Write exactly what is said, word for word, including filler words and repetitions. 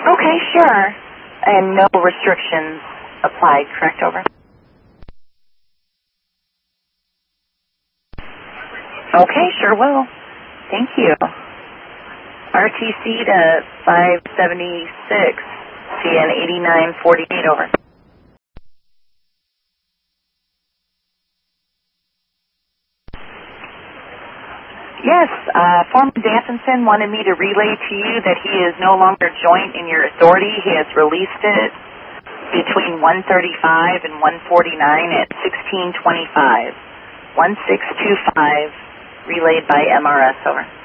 Okay, sure. And no restrictions applied, correct? Over. Okay, sure will. Thank you. R T C to five seventy-six, C N eighty-nine forty-eight, over. Yes, uh, Foreman Danfinson wanted me to relay to you that he is no longer joint in your authority. He has released it between one thirty-five and one forty-nine at sixteen twenty-five. one six two five, relayed by M R S, over.